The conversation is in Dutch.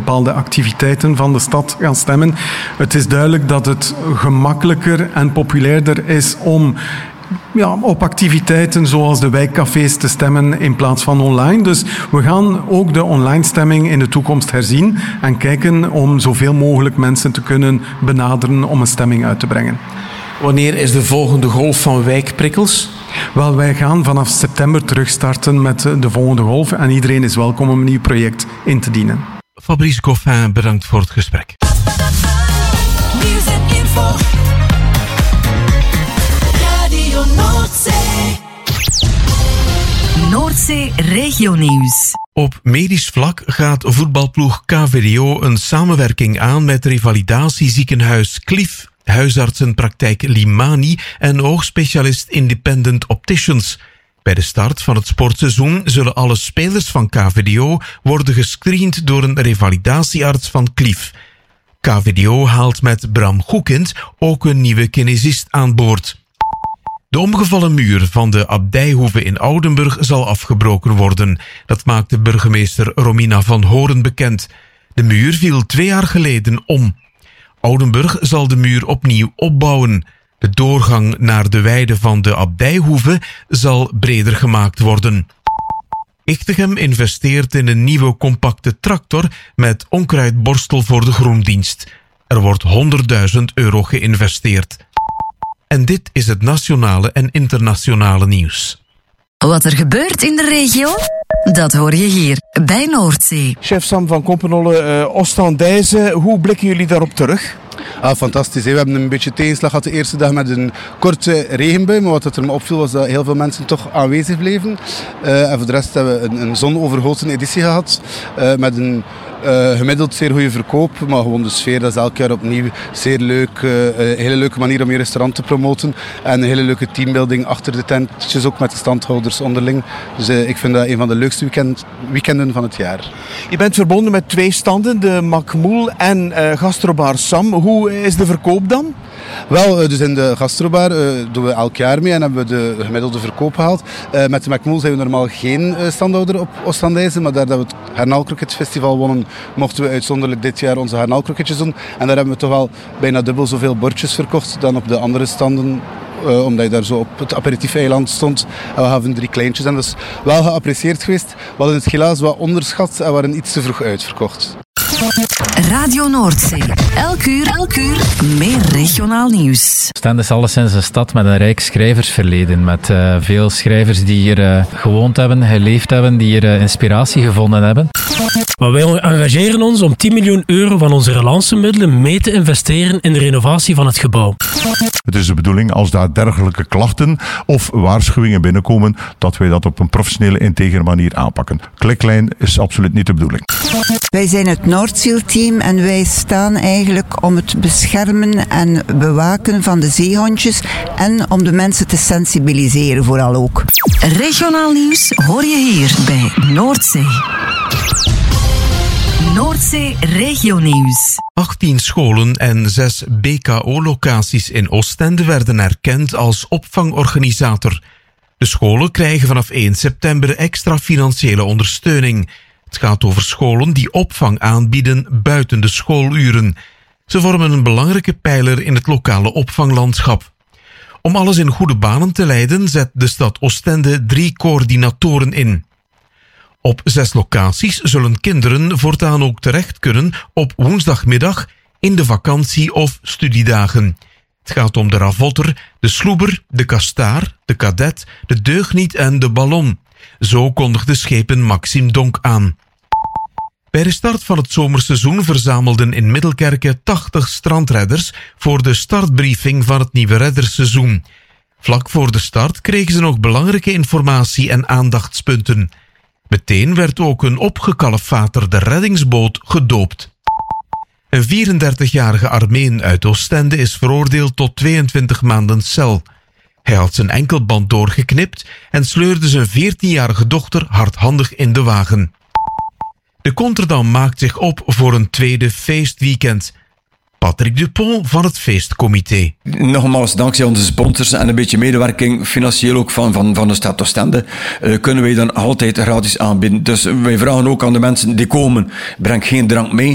bepaalde activiteiten van de stad gaan stemmen. Het is duidelijk dat het gemakkelijker en populairder is om op activiteiten zoals de wijkcafés te stemmen in plaats van online. Dus we gaan ook de online stemming in de toekomst herzien en kijken om zoveel mogelijk mensen te kunnen benaderen om een stemming uit te brengen. Wanneer is de volgende golf van wijkprikkels? Wel, wij gaan vanaf september terugstarten met de volgende golf en iedereen is welkom om een nieuw project in te dienen. Fabrice Goffin, bedankt voor het gesprek. Nieuws en info. Radio Noordzee. Noordzee Regionieuws. Op medisch vlak gaat voetbalploeg KVDO een samenwerking aan met revalidatieziekenhuis Cliff, huisartsenpraktijk Limani en oogspecialist Independent Opticians. Bij de start van het sportseizoen zullen alle spelers van KVDO worden gescreend door een revalidatiearts van Cliff. KVDO haalt met Bram Goekind ook een nieuwe kinesist aan boord. De omgevallen muur van de Abdijhoeve in Oudenburg zal afgebroken worden. Dat maakte burgemeester Romina van Horen bekend. De muur viel 2 jaar geleden om. Oudenburg zal de muur opnieuw opbouwen. De doorgang naar de weide van de Abdijhoeve zal breder gemaakt worden. Ichtegem investeert in een nieuwe compacte tractor met onkruidborstel voor de groendienst. Er wordt €100.000 geïnvesteerd. En dit is het nationale en internationale nieuws. Wat er gebeurt in de regio, dat hoor je hier bij Noordzee. Chef Sam van Kompenholle, Oostendijze, hoe blikken jullie daarop terug? Fantastisch. We hebben een beetje tegenslag gehad de eerste dag met een korte regenbui. Maar wat er me opviel was dat heel veel mensen toch aanwezig bleven. En voor de rest hebben we een zonovergoten editie gehad. Met een gemiddeld zeer goede verkoop. Maar gewoon de sfeer, dat is elk jaar opnieuw zeer leuk. Een hele leuke manier om je restaurant te promoten. En een hele leuke teambuilding achter de tentjes, ook met de standhouders onderling. Dus ik vind dat een van de leukste weekenden van het jaar. Je bent verbonden met 2 standen, de Macmoel en Gastrobar Sam. Hoe is de verkoop dan? Wel, dus in de Gastrobar doen we elk jaar mee en hebben we de gemiddelde verkoop gehaald. Met de Macmoel zijn we normaal geen standhouder op Oostendijze, maar daar dat we het Garnaalkroketfestival wonnen, mochten we uitzonderlijk dit jaar onze garnaalkroketjes doen. En daar hebben we toch wel bijna dubbel zoveel bordjes verkocht dan op de andere standen. Omdat je daar zo op het aperitief-eiland stond. En we hadden 3 kleintjes en dat is wel geapprecieerd geweest. We hadden het helaas wat onderschat en waren iets te vroeg uitverkocht. Radio Noordzee. Elk uur meer regionaal nieuws. Oostende is alleszins een stad met een rijk schrijversverleden. Met veel schrijvers die hier gewoond hebben, geleefd hebben, die hier inspiratie gevonden hebben. Maar wij engageren ons om €10 miljoen van onze relancemiddelen mee te investeren in de renovatie van het gebouw. Het is de bedoeling, als daar dergelijke klachten of waarschuwingen binnenkomen, dat wij dat op een professionele, integere manier aanpakken. Kliklijn is absoluut niet de bedoeling. Wij zijn het Noordzeelteam en wij staan eigenlijk om het beschermen en bewaken van de zeehondjes en om de mensen te sensibiliseren vooral ook. Regionaal nieuws hoor je hier bij Noordzee. Noordzee Regionieuws. 18 scholen en 6 BKO-locaties in Oostende werden erkend als opvangorganisator. De scholen krijgen vanaf 1 september extra financiële ondersteuning. Het gaat over scholen die opvang aanbieden buiten de schooluren. Ze vormen een belangrijke pijler in het lokale opvanglandschap. Om alles in goede banen te leiden zet de stad Oostende 3 coördinatoren in. Op 6 locaties zullen kinderen voortaan ook terecht kunnen op woensdagmiddag, in de vakantie- of studiedagen. Het gaat om de Ravotter, de Sloeber, de Kastaar, de Kadet, de Deugniet en de Ballon. Zo kondigde schepen Maxime Donk aan. Bij de start van het zomerseizoen verzamelden in Middelkerke 80 strandredders voor de startbriefing van het nieuwe redderseizoen. Vlak voor de start kregen ze nog belangrijke informatie en aandachtspunten. Meteen werd ook een opgekalfaterde reddingsboot gedoopt. Een 34-jarige Armeen uit Oostende is veroordeeld tot 22 maanden cel. Hij had zijn enkelband doorgeknipt en sleurde zijn 14-jarige dochter hardhandig in de wagen. De Contredam maakt zich op voor een tweede feestweekend. Patrick Dupont van het feestcomité. Nogmaals, dankzij onze sponsors en een beetje medewerking, financieel ook van de stad Oostende, kunnen wij dan altijd gratis aanbieden. Dus wij vragen ook aan de mensen die komen, breng geen drank mee.